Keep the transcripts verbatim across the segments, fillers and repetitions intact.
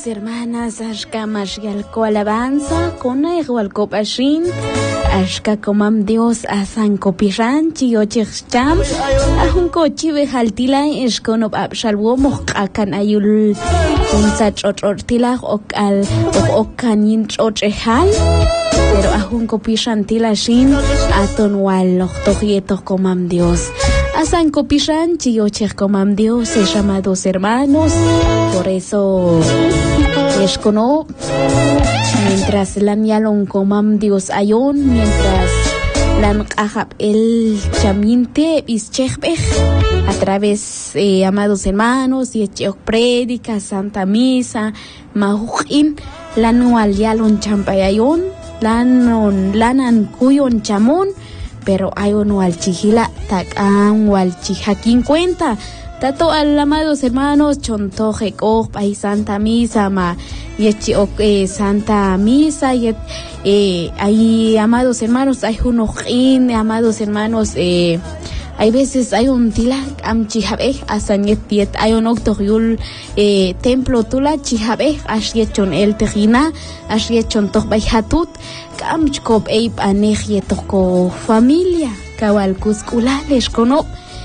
Hermanas, ashka mashialko alabanza, kona igualko pashin, ashka komam Dios asan kopiran, chiyo chicham, ahunko chive haltila, ishkonop abshalwo mokakan ayul, unsa chochortila, okal, okanin chochehal, pero ahunko pishan tila shin, aton wal, tohieto komam Dios. Asan kopishan, chiyo chich komam Dios, se llama dos hermanos, por eso es cono, mientras lan yalon komam Dios ayon, mientras lan kahab el chaminte ischechbech, a través, eh, amados hermanos, y echok prédica, santa misa, mahukin, lan wal yalon champayayon, lan lanan kuyon chamon, pero ayon wal chihila, takan wal chihakin cuenta. Tato al amados hermanos, chontoje koj pay santa misa ma yechi ok santa misa yet eh hay amados hermanos, hay unojín, amados hermanos, eh hay veces hay un tila am chihabe asan yet yet hay un octoyul eh templo tula chihabe ashiechon el tejina ashiechon toj bay hatut kam chkop eip anej yetoko familia kawal kuskula leskono.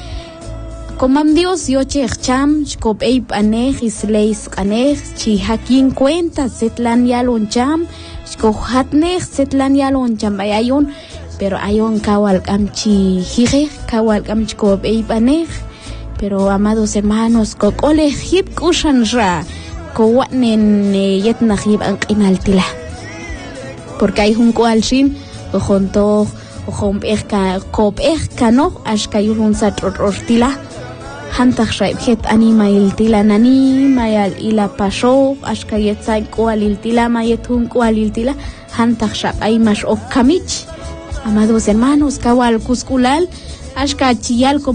Komam Dios yo checham chkop eip anej isleis anej chi hakin cuenta setlan yalon cham chkohatnej setlan yalon cham bayayon pero ayon kawal kamchi hije kawal kam chkop eip anej pero amados hermanos kokole hip kushan ra kowanen yetna hip anqinaltila porque hay un kualshin ojonto ojom erka kop erka no ashkayun satrortila hantak shaibhet anima iltila nani mayal ila pasho ashkayet sai kual iltila mayetun kual iltila hantak shab ay mash ok kamich. Amados hermanos kawal kuskulal ashka chiyal